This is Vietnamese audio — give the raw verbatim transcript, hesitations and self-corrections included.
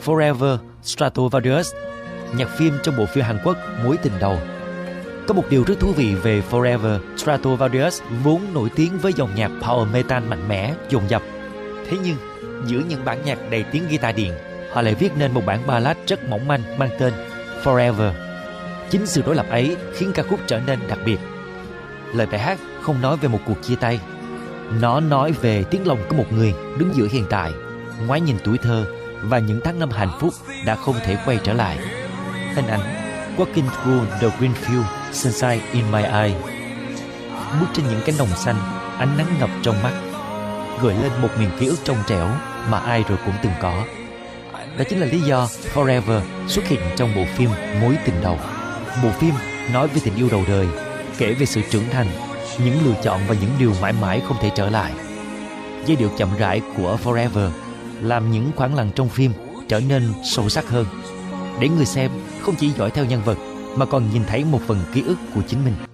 Forever Stratovarius, nhạc phim trong bộ phim Hàn Quốc Mối Tình Đầu. Có một điều rất thú vị về Forever Stratovarius vốn nổi tiếng với dòng nhạc power metal mạnh mẽ, dồn dập. Thế nhưng, giữa những bản nhạc đầy tiếng guitar điện, họ lại viết nên một bản ballad rất mỏng manh mang tên Forever. Chính sự đối lập ấy khiến ca khúc trở nên đặc biệt. Lời bài hát không nói về một cuộc chia tay. Nó nói về tiếng lòng của một người đứng giữa hiện tại, ngoái nhìn tuổi thơ và những tháng năm hạnh phúc đã không thể quay trở lại. Hình ảnh Walking through the green field, sunshine in my eye. Bước trên những cánh đồng xanh, ánh nắng ngập trong mắt, gợi lên một miền ký ức trong trẻo mà ai rồi cũng từng có. Đó chính là lý do Forever xuất hiện trong bộ phim Mối Tình Đầu. Bộ phim nói về tình yêu đầu đời, kể về sự trưởng thành, những lựa chọn và những điều mãi mãi không thể trở lại. Giai điệu chậm rãi của Forever làm những khoảng lặng trong phim trở nên sâu sắc hơn, để người xem không chỉ dõi theo nhân vật mà còn nhìn thấy một phần ký ức của chính mình.